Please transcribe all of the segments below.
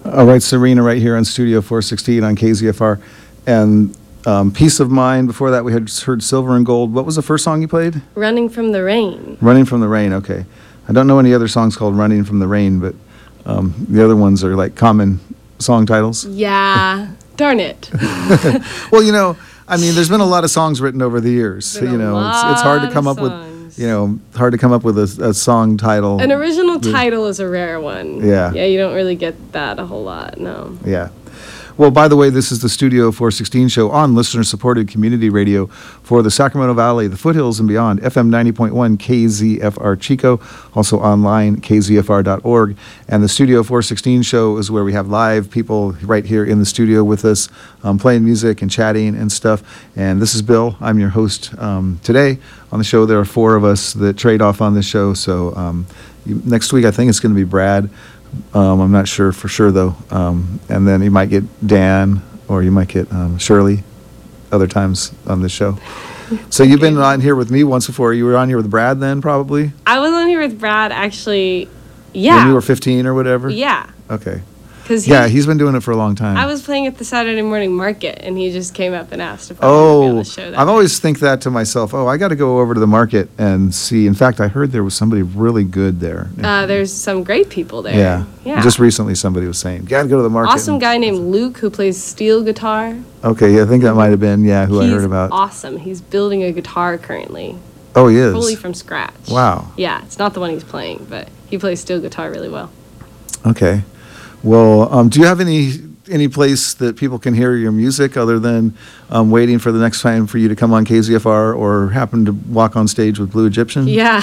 All right, Serena, right here on Studio 416 on KZFR. And Peace of Mind. Before that, we had heard Silver and Gold. What was the first song you played? Running from the Rain. Running from the Rain, okay. I don't know any other songs called Running from the Rain, but the other ones are like common song titles. Yeah, darn it. Well, I mean, there's been a lot of songs written over the years. It's hard to come up with, hard to come up with a song title. An original title is a rare one. Yeah. Yeah, you don't really get that a whole lot, no. Yeah. Well, by the way, this is the Studio 416 show on listener-supported community radio for the Sacramento Valley, the foothills, and beyond. FM 90.1 KZFR Chico, also online, kzfr.org. And the Studio 416 show is where we have live people right here in the studio with us, playing music and chatting and stuff. And this is Bill. I'm your host today. On the show, there are 4 of us that trade off on this show. So next week, I think it's going to be Brad. I'm not sure for sure, though. And then you might get Dan, or you might get Shirley other times on this show. So you've been on here with me once before. You were on here with Brad then, probably? I was on here with Brad, actually, yeah. When you were 15 or whatever? Yeah. Okay. He's been doing it for a long time. I was playing at the Saturday morning market, and he just came up and asked if I wanted to be on the show that I always think that to myself, I got to go over to the market and see. In fact, I heard there was somebody really good there. There's some great people there. Yeah. Just recently somebody was saying, got to go to the market. Awesome guy named Luke who plays steel guitar. Okay, I think that might have been, who I heard about. He's awesome. He's building a guitar currently. Oh, he is? Fully from scratch. Wow. Yeah, it's not the one he's playing, but he plays steel guitar really well. Okay. Well, do you have any place that people can hear your music other than waiting for the next time for you to come on KZFR or happen to walk on stage with Blue Egyptian? Yeah.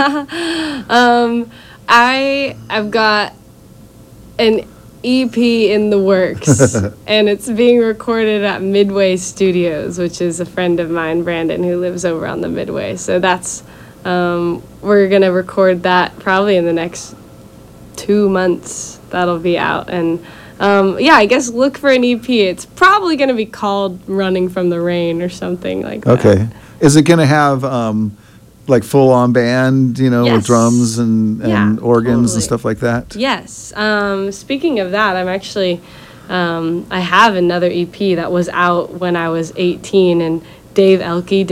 I've got an EP in the works, and it's being recorded at Midway Studios, which is a friend of mine, Brandon, who lives over on the Midway. So that's, we're going to record that probably in the next 2 months. That'll be out. And I guess look for an EP. It's probably going to be called Running from the Rain or something like that. Okay. Is it going to have like full-on band, Yes. with drums and organs totally. And stuff like that? Yes. Speaking of that, I'm actually, I have another EP that was out when I was 18, and Dave Elke did